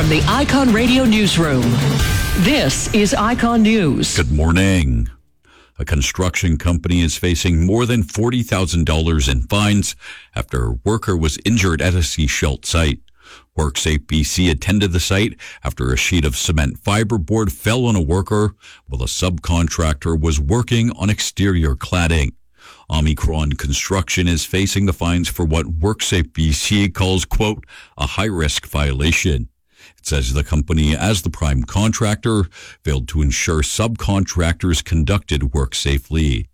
from the Icon Radio Newsroom. This is Icon News. Good morning. A construction company is facing more than $40,000 in fines after a worker was injured at a Seashelt site. WorkSafe BC attended the site after a sheet of cement fiberboard fell on a worker while a subcontractor was working on exterior cladding. Omicron Construction is facing the fines for what WorkSafe BC calls, quote, a high-risk violation. It says the company, as the prime contractor, failed to ensure subcontractors conducted work safely.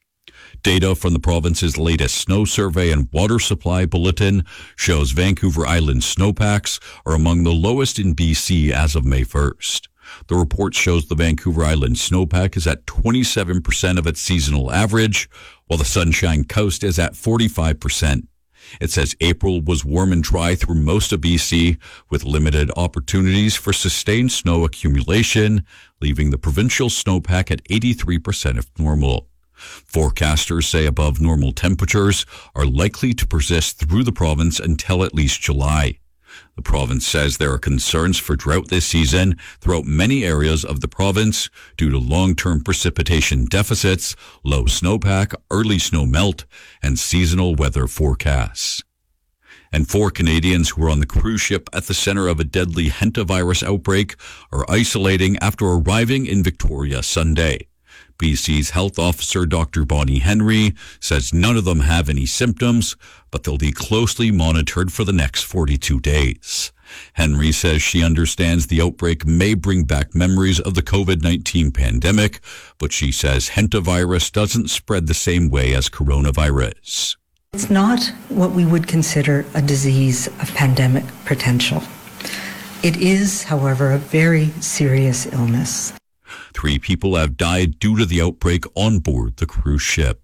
Data from the province's latest snow survey and water supply bulletin shows Vancouver Island snowpacks are among the lowest in BC as of May 1st. The report shows the Vancouver Island snowpack is at 27% of its seasonal average, while the Sunshine Coast is at 45%. It says April was warm and dry through most of BC, with limited opportunities for sustained snow accumulation, leaving the provincial snowpack at 83% of normal. Forecasters say above normal temperatures are likely to persist through the province until at least July. The province says there are concerns for drought this season throughout many areas of the province due to long-term precipitation deficits, low snowpack, early snow melt, and seasonal weather forecasts. And 4 Canadians who were on the cruise ship at the center of a deadly hantavirus outbreak are isolating after arriving in Victoria Sunday. BC's health officer, Dr. Bonnie Henry, says none of them have any symptoms, but they'll be closely monitored for the next 42 days. Henry says she understands the outbreak may bring back memories of the COVID-19 pandemic, but she says hantavirus doesn't spread the same way as coronavirus. It's not what we would consider a disease of pandemic potential. It is, however, a very serious illness. 3 people have died due to the outbreak on board the cruise ship.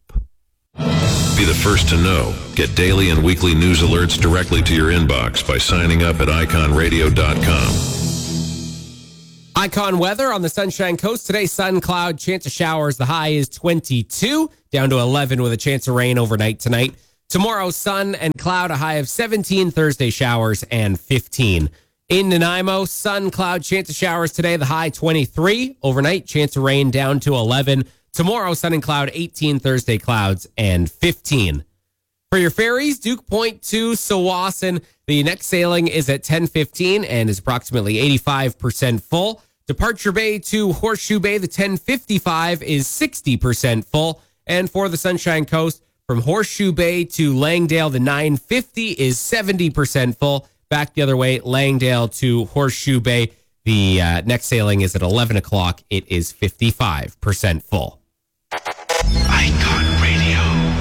Be the first to know. Get daily and weekly news alerts directly to your inbox by signing up at iconradio.com. Icon weather on the Sunshine Coast. Today, sun, cloud, chance of showers. The high is 22, down to 11 with a chance of rain overnight tonight. Tomorrow, sun and cloud, a high of 17. Thursday, showers, and 15. In Nanaimo, sun, cloud, chance of showers today, the high 23. Overnight, chance of rain down to 11. Tomorrow, sun and cloud, 18. Thursday, clouds, and 15. For your ferries, Duke Point to Tsawwassen, the next sailing is at 10:15 and is approximately 85% full. Departure Bay to Horseshoe Bay, the 10:55 is 60% full. And for the Sunshine Coast, from Horseshoe Bay to Langdale, the 9:50 is 70% full. Back the other way, Langdale to Horseshoe Bay. The next sailing is at 11 o'clock. It is 55% full.